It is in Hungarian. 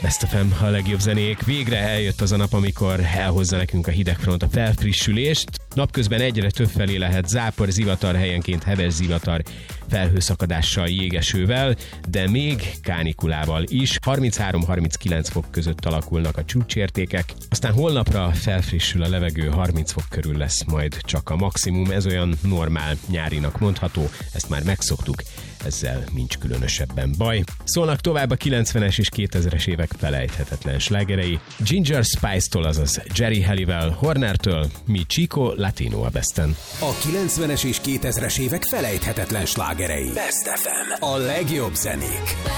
Best FM, a legjobb zenék. Végre eljött az a nap, amikor elhozza nekünk a hidegfront a felfrissülést. Napközben egyre többfelé lehet zápor, zivatar, helyenként heves zivatar, felhőszakadással, jégesővel, de még kánikulával is. 33-39 fok között alakulnak a csúcsértékek. Aztán holnapra felfrissül a levegő, 30 fok körül lesz majd csak a maximum. Ez olyan normál nyárinak mondható, ezt már megszoktuk. Ezzel nincs különösebben baj. Szólnak tovább a 90-es és 2000-es évek felejthetetlen slágerei. Ginger Spice-tól, azaz Jerry Halliwell, Hornertől, mi Chico Latino a Besten. A 90-es és 2000-es évek felejthetetlen slágerei. Best FM. A legjobb zenék.